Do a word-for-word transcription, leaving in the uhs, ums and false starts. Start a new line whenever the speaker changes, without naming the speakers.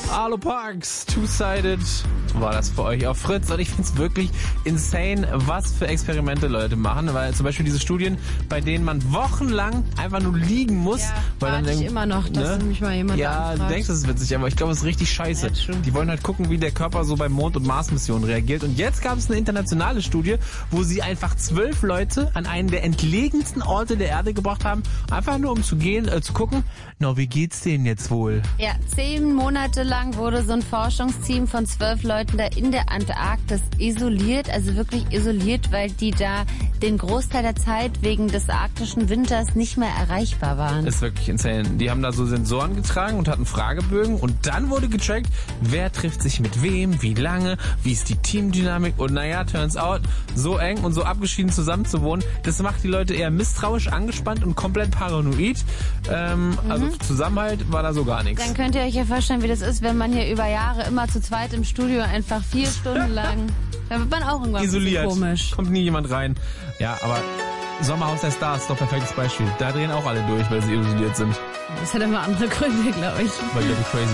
Arlo Parks, Two-Sided war das für euch auf Fritz. Und ich find's wirklich insane, was für Experimente Leute machen. Weil zum Beispiel diese Studien, bei denen man wochenlang einfach nur liegen muss.
Ja,
weil dann
ich immer noch, dass
ne?
mich mal jemand
Ja,
anfragt.
du denkst, das ist witzig, aber ich glaube, es ist richtig scheiße.
Ja,
die wollen halt gucken, wie der Körper so bei Mond- und Mars-Missionen reagiert. Und jetzt gab es eine internationale Studie, wo sie einfach zwölf Leute an einen der entlegensten Orte der Erde gebracht haben, einfach nur um zu gehen, äh, zu gucken, na, wie geht's denen jetzt wohl?
Ja, zehn Monate lang wurde so ein Forschungsteam von zwölf Leuten da in der Antarktis isoliert, also wirklich isoliert, weil die da den Großteil der Zeit wegen des arktischen Winters nicht mehr erreichbar waren.
Ist wirklich insane. Die haben da so Sensoren getragen und hatten Fragebögen und dann wurde gecheckt, wer trifft sich mit wem, wie lange, wie ist die Teamdynamik und naja, turns out, so eng und so abgeschieden zusammen zu wohnen, das macht die Leute eher misstrauisch, angespannt und komplett paranoid. Ähm, mhm. Also Zusammenhalt war da so gar nichts.
Dann könnt ihr euch ja vorstellen, wie das ist, wenn man hier über Jahre immer zu zweit im Studio einfach vier Stunden lang, da wird man auch irgendwann
isoliert.
Komisch.
Kommt nie jemand rein. Ja, aber Sommerhaus der Stars ist doch ein perfektes Beispiel. Da drehen auch alle durch, weil sie isoliert sind.
Das hat immer andere Gründe, glaube ich.
Weil die crazy